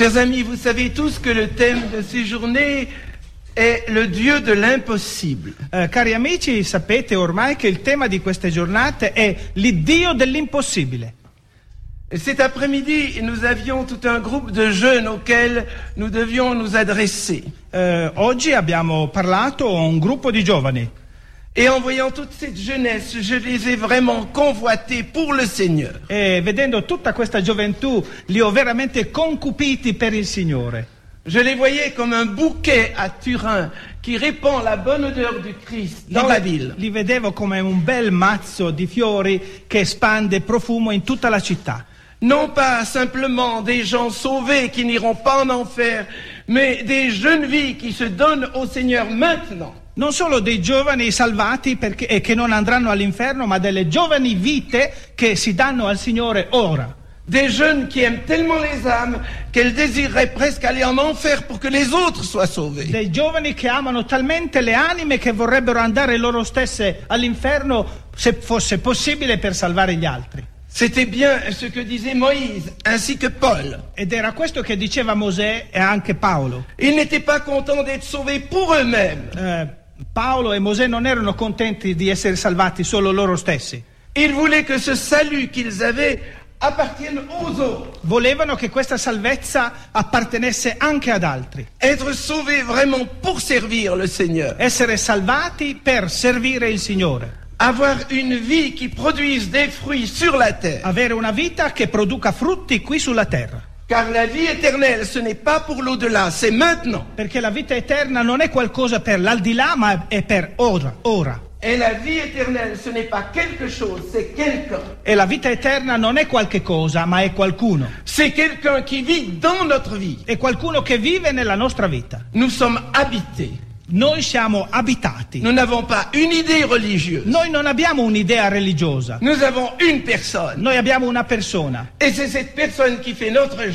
Chers amis, vous savez tous que le thème de ces journées è le Dieu de l'impossible. Cari amici, sapete ormai che il tema di queste giornate è l'Iddio dell'impossibile. Et cet après-midi, nous avions tout un groupe de jeunes auxquels nous devions nous adresser. Oggi abbiamo parlato a un gruppo di giovani Et en voyant toute cette jeunesse, je les ai vraiment convoités pour le Seigneur. e vedendo tutta questa gioventù li ho veramente concupiti per il Signore. Je les voyais comme un bouquet à Turin qui répand la bonne odeur du Christ dans la ville. Li vedevo come un bel mazzo di fiori che espande profumo in tutta la città. Non pas simplement des gens sauvés qui n'iront pas en enfer, mais des jeunes vies qui se donnent au Seigneur maintenant. Non solo dei giovani salvati e che non andranno all'inferno, ma delle giovani vite che si danno al Signore ora. Des jeunes qui aiment tellement les âmes qu'elles désireraient presque aller en enfer pour que les autres soient sauvés. Dei giovani che amano talmente le anime che vorrebbero andare loro stesse all'inferno, se fosse possibile, per salvare gli altri. C'était bien ce que disait Moïse ainsi que Paul. Ed era questo che diceva Mosè e anche Paolo. Ils n'étaient pas contents d'être sauvés pour eux-mêmes. Paolo e Mosè non erano contenti di essere salvati solo loro stessi. Ils voulaient que ce salut qu'ils avaient appartienne aux autres. Volevano che questa salvezza appartenesse anche ad altri. Être sauvés vraiment pour servir le Seigneur. Essere salvati per servire il Signore. Avoir une vie qui produise des fruits sur la terre. Avere una vita che produca frutti qui sulla terra. Car la vie éternelle, ce n'est pas pour l'au-delà, c'est maintenant. Perché la vita eterna non è qualcosa per l'aldilà, ma è per ora. Et la vie éternelle, ce n'est pas quelque chose, c'est quelqu'un. E la vita eterna non è qualche cosa, ma è qualcuno. C'est quelqu'un qui vit dans notre vie. È qualcuno che vive nella nostra vita. Nous sommes habités. Noi siamo abitati. Nous n'avons pas une idée religieuse. Noi non abbiamo un'idea religiosa. Nous avons une personne. Noi abbiamo una persona. Et c'est cette personne qui fait notre